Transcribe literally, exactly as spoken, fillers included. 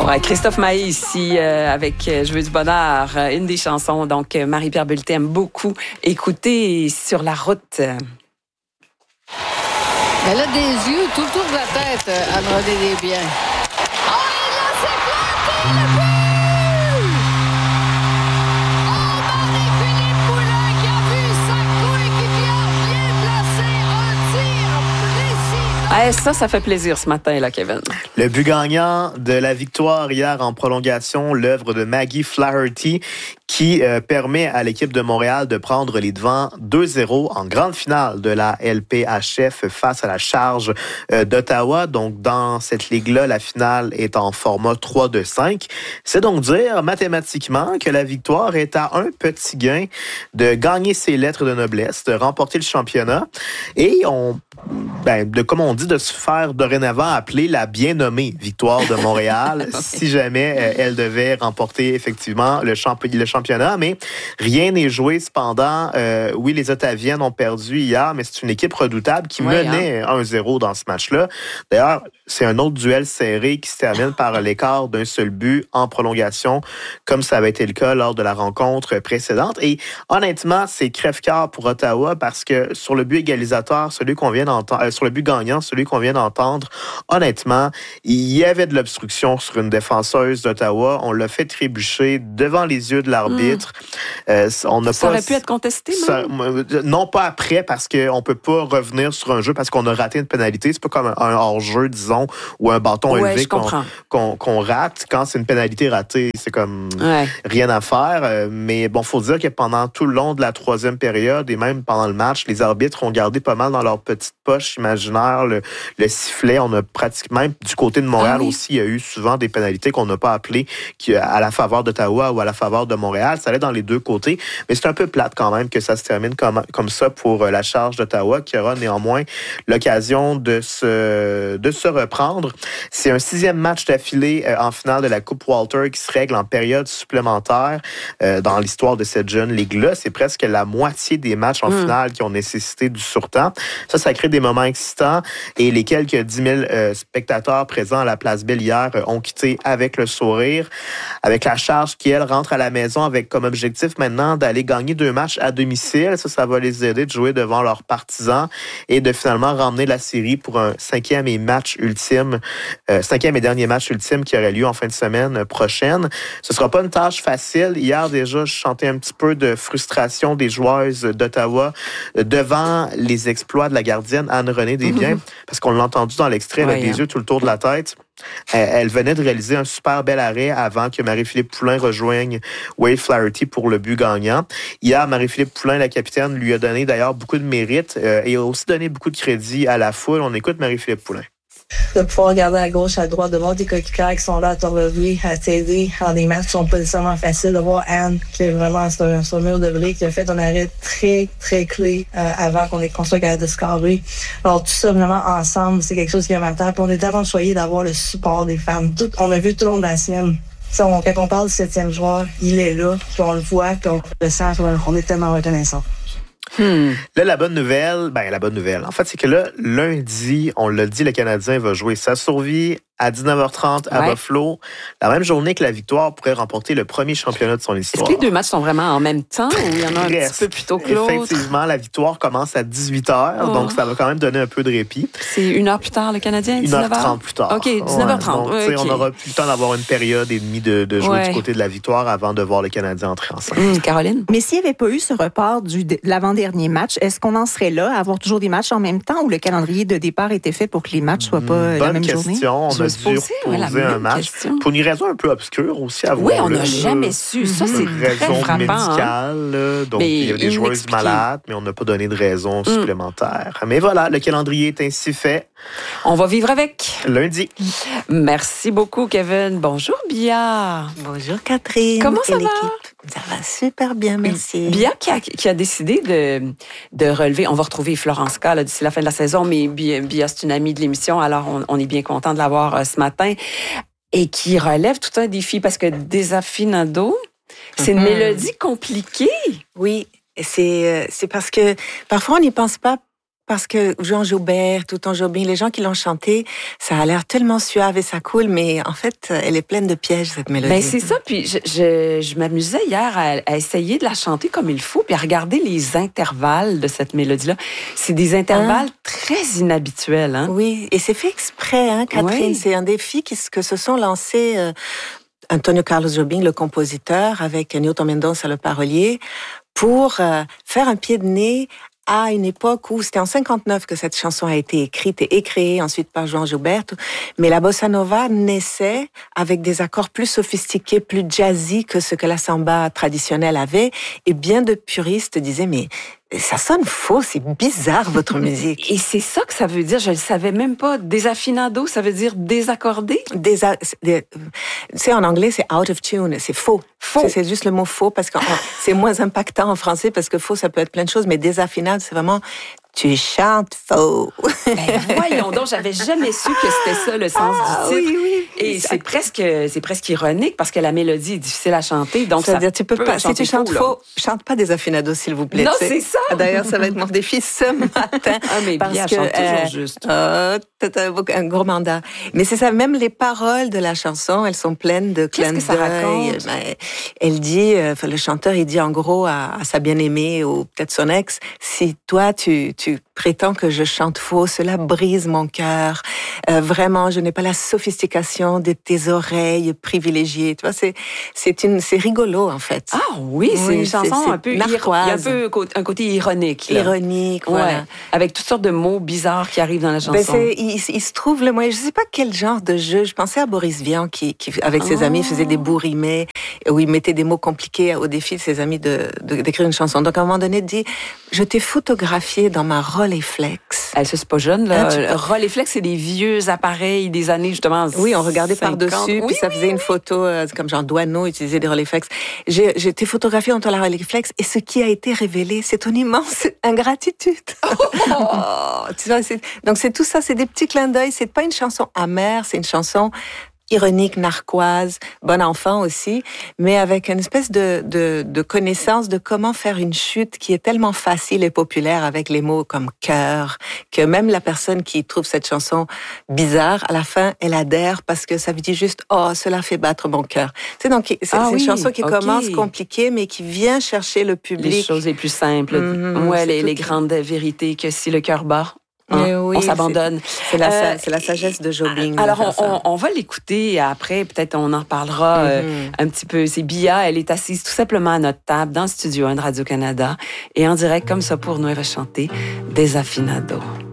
Ouais, Christophe Maé ici euh, avec euh, Je veux du bonheur, euh, une des chansons. Donc, euh, Marie-Pierre Bulletin aime beaucoup écouter sur la route. Elle a des yeux tout autour de la tête, Anne-Renée Desbiens. Oh, et là, c'est planté, le but! Oh, Marie-Philippe Poulin qui a vu sa coéquipière bien placée, un tir précis. Ah, ça, ça fait plaisir ce matin, là, Kevin. Le but gagnant de la victoire hier en prolongation, l'œuvre de Maggie Flaherty, qui euh, permet à l'équipe de Montréal de prendre les devants deux zéro en grande finale de la L P H F face à la Charge euh, d'Ottawa. Donc, dans cette ligue-là, la finale est en format trois deux cinq. C'est donc dire mathématiquement que la victoire est à un petit gain de gagner ses lettres de noblesse, de remporter le championnat et on, ben, de, comme on dit, de se faire dorénavant appeler la bien nommée victoire de Montréal si jamais euh, elle devait remporter effectivement le, champ- le championnat. Mais rien n'est joué cependant. Euh, oui, les Ottaviennes ont perdu hier, mais c'est une équipe redoutable qui oui, menait hein. un zéro dans ce match-là. D'ailleurs, c'est un autre duel serré qui se termine par l'écart d'un seul but en prolongation, comme ça avait été le cas lors de la rencontre précédente. Et honnêtement, c'est crève-cœur pour Ottawa parce que sur le but égalisateur, celui qu'on vient d'entendre, euh, sur le but gagnant, celui qu'on vient d'entendre, honnêtement, il y avait de l'obstruction sur une défenseuse d'Ottawa. On l'a fait trébucher devant les yeux de l'arbitre. Mmh. Euh, on a ça pas, aurait pu être contesté, ça, non, pas après, parce qu'on ne peut pas revenir sur un jeu parce qu'on a raté une pénalité. C'est pas comme un hors-jeu, disons, ou un bâton ouais, élevé qu'on, qu'on, qu'on rate. Quand c'est une pénalité ratée, c'est comme ouais. rien à faire. Mais bon, il faut dire que pendant tout le long de la troisième période et même pendant le match, les arbitres ont gardé pas mal dans leur petite poche imaginaire le, le sifflet. On a pratiquement, même du côté de Montréal ah oui. aussi, il y a eu souvent des pénalités qu'on n'a pas appelées qui, à la faveur d'Ottawa ou à la faveur de Montréal. Ça allait dans les deux côtés, mais c'est un peu plate quand même que ça se termine comme, comme ça pour la Charge d'Ottawa, qui aura néanmoins l'occasion de se, de se reprendre. C'est un sixième match d'affilée euh, en finale de la Coupe Walter qui se règle en période supplémentaire euh, dans l'histoire de cette jeune ligue-là. C'est presque la moitié des matchs en mmh. finale qui ont nécessité du surtemps. Ça, ça crée des moments excitants et les quelques dix mille euh, spectateurs présents à la Place Belle hier euh, ont quitté avec le sourire, avec la Charge qui, elle, rentre à la maison avec comme objectif maintenant d'aller gagner deux matchs à domicile. Ça, ça va les aider de jouer devant leurs partisans et de finalement ramener la série pour un cinquième et match ultime, euh, cinquième et dernier match ultime qui aurait lieu en fin de semaine prochaine. Ce sera pas une tâche facile. Hier, déjà, je sentais un petit peu de frustration des joueuses d'Ottawa devant les exploits de la gardienne Anne-Renée Desbiens, mm-hmm. parce qu'on l'a entendu dans l'extrait, elle ouais, a des hein. yeux tout le tour de la tête. Elle venait de réaliser un super bel arrêt avant que Marie-Philippe Poulin rejoigne Wade Flaherty pour le but gagnant. Hier, Marie-Philippe Poulin, la capitaine, lui a donné d'ailleurs beaucoup de mérite euh, et a aussi donné beaucoup de crédit à la foule. On écoute Marie-Philippe Poulin. De pouvoir regarder à gauche, à droite, de voir des coéquipiers qui sont là à te relever, à t'aider dans des matchs qui sont pas nécessairement faciles, de voir Anne, qui est vraiment sur un, sur un mur de briques, qui a fait un arrêt très, très clé euh, avant qu'on ait construit à de scorer. Alors, tout ça, vraiment, ensemble, c'est quelque chose qui est important. Puis on est tellement choyés d'avoir le support des femmes. Tout, on a vu tout le long de la semaine. On, quand on parle du septième joueur, il est là, puis on le voit, puis on le sent, puis on est tellement reconnaissant. Hmm. Là, la bonne nouvelle, ben la bonne nouvelle, en fait, c'est que là, lundi, on l'a dit, le Canadien va jouer sa survie à dix-neuf heures trente à ouais. Buffalo. La même journée que la victoire pourrait remporter le premier championnat de son histoire. Est-ce que les deux matchs sont vraiment en même temps ou il y en a un Reste. petit peu plus tôt que l'autre? Effectivement, la victoire commence à dix-huit heures, oh. donc ça va quand même donner un peu de répit. C'est une heure plus tard, le Canadien? Une heure trente plus tard. OK, dix-neuf heures trente. Ouais, donc, okay. On aura plus le temps d'avoir une période et demie de, de jouer ouais. du côté de la victoire avant de voir le Canadien entrer en scène. Mmh, Caroline? Mais s'il n'y avait pas eu ce report du, de l'avant-dernier match, est-ce qu'on en serait là à avoir toujours des matchs en même temps ou le calendrier de départ était fait pour que les matchs ne soient pas Bonne la même question. journée? On a dû poser un match. Question. Pour une raison un peu obscure aussi à voir. Oui, on n'a jamais su. Ça, c'est une raison très médicale. Hein? Donc, mais il y a des joueuses malades, mais on n'a pas donné de raison supplémentaire. Mm. Mais voilà, le calendrier est ainsi fait. On va vivre avec. Lundi. Merci beaucoup, Kevin. Bonjour, Bia. Bonjour, Catherine. Comment ça va? L'équipe? Ça va super bien, merci. Bia qui a, qui a décidé de, de relever. On va retrouver Florence K là, d'ici la fin de la saison, mais Bia, Bia c'est une amie de l'émission, alors on, on est bien content de l'avoir euh, ce matin. Et qui relève tout un défi parce que Desafinado, c'est une mm-hmm. mélodie compliquée. Oui, c'est, c'est parce que parfois on n'y pense pas parce que Jean Joubert, Tonton Jobim, les gens qui l'ont chanté, ça a l'air tellement suave et ça coule, mais en fait, elle est pleine de pièges, cette mélodie. Ben c'est ça, puis je, je, je m'amusais hier à, à essayer de la chanter comme il faut, puis à regarder les intervalles de cette mélodie-là. C'est des intervalles hein? très inhabituels. Hein? Oui, et c'est fait exprès, hein, Catherine. Oui. C'est un défi qui, que se sont lancés euh, Antonio Carlos Jobim, le compositeur, avec Newton Mendoza, le parolier, pour euh, faire un pied de nez à une époque où c'était en cinquante-neuf que cette chanson a été écrite et créée ensuite par Jean Joubert. Mais la bossa nova naissait avec des accords plus sophistiqués, plus jazzy que ce que la samba traditionnelle avait. Et bien de puristes disaient, mais ça sonne faux, c'est bizarre votre musique. Et c'est ça que ça veut dire, je le savais même pas. Desafinado, ça veut dire désaccordé? Désa... Tu sais, en anglais, c'est out of tune, c'est faux. Faux. C'est, c'est juste le mot faux parce que c'est moins impactant en français parce que faux, ça peut être plein de choses, mais désafinado, c'est vraiment... Tu chantes faux. Ben voyons donc, j'avais jamais su que c'était ça le sens ah, du titre. Oui, oui. Et c'est presque, c'est presque ironique parce que la mélodie est difficile à chanter, donc ça, ça veut dire tu peux pas. Si tu chantes faux, faux, chante pas Desafinado s'il vous plaît. Non, c'est ça. D'ailleurs, ça va être mon défi ce matin. Ah mais parce bien, que, chante toujours euh, juste. Euh, t'as un gros mandat. Mais c'est ça, même les paroles de la chanson, elles sont pleines de clins d'œil. Qu'est-ce que ça raconte? Ben, elle dit, euh, le chanteur, il dit en gros à, à sa bien-aimée ou peut-être son ex, si toi tu tu prétends que je chante faux, cela brise mon cœur. Euh, vraiment, je n'ai pas la sophistication de tes oreilles privilégiées. Tu vois, c'est c'est une c'est rigolo en fait. Ah oui, c'est oui, une chanson c'est, c'est un peu narquoise. Il y a un peu un côté ironique. Là. Ironique, voilà. Ouais, avec toutes sortes de mots bizarres qui arrivent dans la chanson. Ben c'est, il, il se trouve le moyen. Je sais pas quel genre de jeu. Je pensais à Boris Vian qui, qui avec ses oh. amis faisait des bourrimets où il mettait des mots compliqués au défi de ses amis de, de d'écrire une chanson. Donc à un moment donné, il dit je t'ai photographié dans ma Rolleiflex. Elle c'est pas jeune là. Ah, Rolleiflex, c'est des vieux appareils des années justement. Oui, on regardait par-dessus, oui, puis ça oui, faisait oui. une photo euh, comme Jean Douaneau utilisait des Rolleiflex. J'ai, j'ai été photographiée dans la Rolleiflex et ce qui a été révélé, c'est une immense ingratitude. Oh, tu vois, c'est, donc c'est tout ça, c'est des petits clins d'œil. C'est pas une chanson amère, c'est une chanson ironique, narquoise, bon enfant aussi, mais avec une espèce de, de, de connaissance de comment faire une chute qui est tellement facile et populaire avec les mots comme cœur, que même la personne qui trouve cette chanson bizarre, à la fin, elle adhère parce que ça veut dire juste « Oh, cela fait battre mon cœur ». Tu sais, donc, c'est, ah c'est oui, une chanson qui okay. commence compliquée, mais qui vient chercher le public. Les choses les plus simples. Mmh, ouais, les, les grandes vérités que si le cœur bat, Hein? Oui, on s'abandonne. C'est, c'est, la, euh, c'est la sagesse de Jobim. Alors, on, on, on va l'écouter et après, peut-être on en reparlera mm-hmm. euh, un petit peu. C'est Bia, elle est assise tout simplement à notre table dans le studio un de Radio-Canada et en direct comme ça pour nous chanter Desafinado.